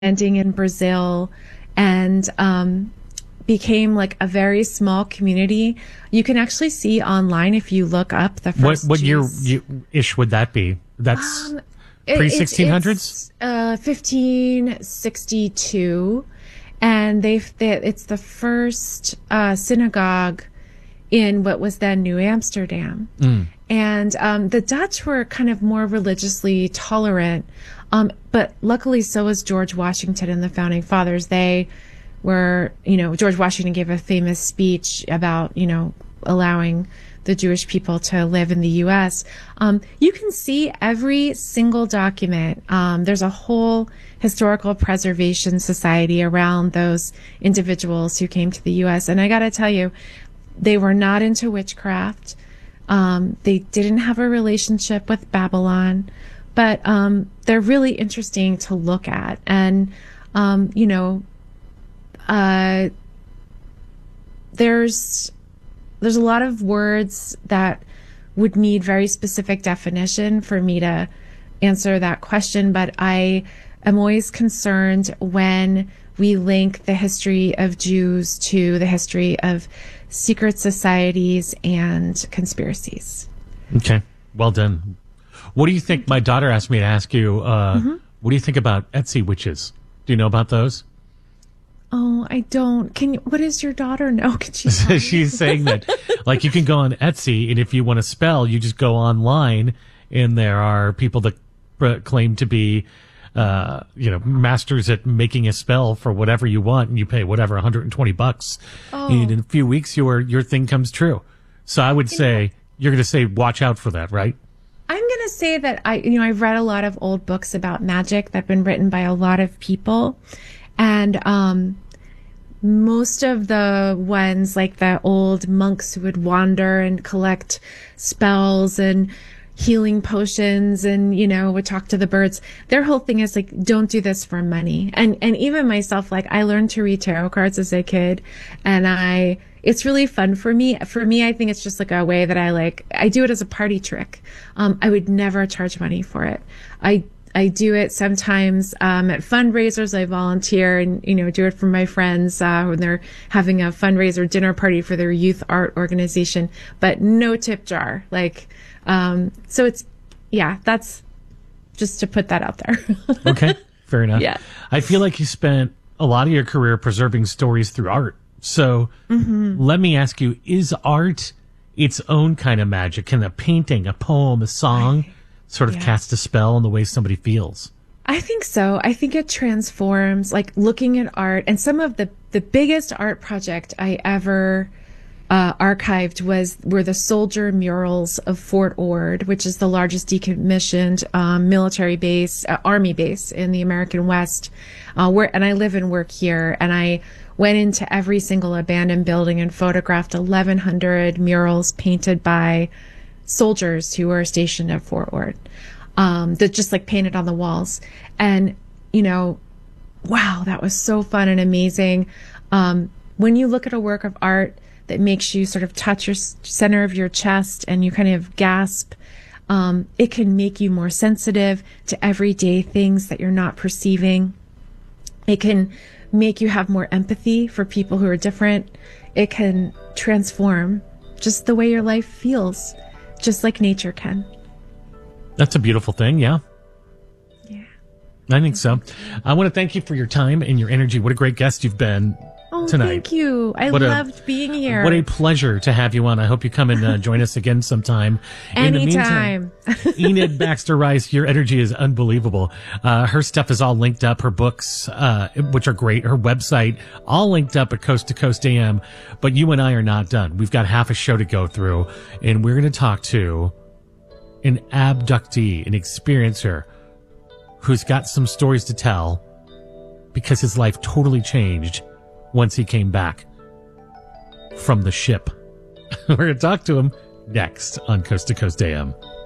landing in Brazil and became like a very small community. You can actually see online if you look up the first What year Jews. ish would that be? That's pre 1600s? 1562. And it's the first synagogue in what was then New Amsterdam. And the Dutch were kind of more religiously tolerant. But luckily, so was George Washington and the Founding Fathers. They were, George Washington gave a famous speech about, allowing the Jewish people to live in the U.S. You can see every single document. There's a whole historical preservation society around those individuals who came to the U.S. And I got to tell you, they were not into witchcraft. They didn't have a relationship with Babylon. But they're really interesting to look at. And, there's a lot of words that would need very specific definition for me to answer that question. But I am always concerned when we link the history of Jews to the history of secret societies and conspiracies. Okay. Well done. What do you think? My daughter asked me to ask you, what do you think about Etsy witches? Do you know about those? Oh, I don't. What does your daughter know? Can she tell me? She's saying that, like, you can go on Etsy, and if you want to spell, you just go online, and there are people that claim to be, masters at making a spell for whatever you want, and you pay whatever, $120. Oh. And in a few weeks, your thing comes true. So I would say, you're going to say, watch out for that, right? I'm going to say that I've read a lot of old books about magic that have been written by a lot of people. And most of the ones, like the old monks who would wander and collect spells and healing potions and, would talk to the birds, their whole thing is like, don't do this for money. And even myself, like, I learned to read tarot cards as a kid, and it's really fun for me. For me, I think it's just like a way that I do it as a party trick. I would never charge money for it. I do it sometimes at fundraisers. I volunteer and, do it for my friends when they're having a fundraiser dinner party for their youth art organization, but no tip jar. So that's just to put that out there. Okay, fair enough. Yeah. I feel like you spent a lot of your career preserving stories through art. So let me ask you, is art its own kind of magic? Can a painting, a poem, a song sort of cast a spell on the way somebody feels? I think so. I think it transforms, like looking at art. And some of the biggest art project I ever archived were the soldier murals of Fort Ord, which is the largest decommissioned military base, army base in the American West. And I live and work here, and I went into every single abandoned building and photographed 1,100 murals painted by soldiers who were stationed at Fort Ord, that just like painted on the walls. And, wow, that was so fun and amazing. When you look at a work of art that makes you sort of touch your center of your chest and you kind of gasp, it can make you more sensitive to everyday things that you're not perceiving. It can make you have more empathy for people who are different. It can transform just the way your life feels, just like nature can. That's a beautiful thing, yeah. Yeah. I think so. I want to thank you for your time and your energy. What a great guest you've been tonight. Thank you. I loved being here. What a pleasure to have you on. I hope you come and join us again sometime. Anytime. In the meantime, Enid Baxter Rice, your energy is unbelievable. Her stuff is all linked up, her books, which are great, her website, all linked up at Coast to Coast AM. But you and I are not done. We've got half a show to go through, and we're going to talk to an abductee, an experiencer who's got some stories to tell because his life totally changed once he came back from the ship. We're going to talk to him next on Coast to Coast AM.